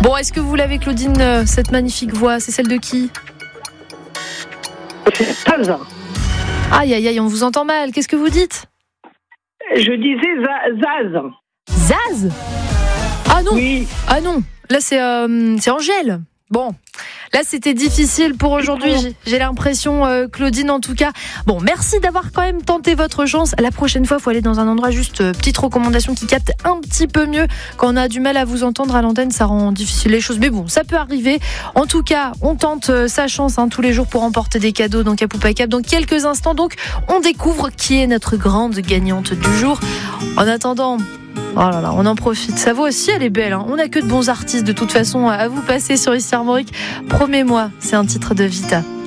Bon, est-ce que vous l'avez, Claudine, cette magnifique voix? C'est celle de qui? C'est Zaz. Aïe, aïe, aïe, on vous entend mal. Qu'est-ce que vous dites? Je disais Zaz. Zaz? Ah non. Oui. Ah non. Là, c'est Angèle. Bon. Là, c'était difficile pour aujourd'hui. J'ai l'impression, Claudine, en tout cas. Bon, merci d'avoir quand même tenté votre chance. La prochaine fois, il faut aller dans un endroit juste, petite recommandation qui capte un petit peu mieux. Quand on a du mal à vous entendre à l'antenne, ça rend difficile les choses. Mais bon, ça peut arriver. En tout cas, on tente sa chance tous les jours pour remporter des cadeaux dans Cap ou pas Cap. Dans quelques instants, donc, on découvre qui est notre grande gagnante du jour. En attendant... Oh là là, on en profite. Sa voix aussi, elle est belle. On n'a que de bons artistes de toute façon à vous passer sur Ici Armorique. Promets-moi, c'est un titre de Vita.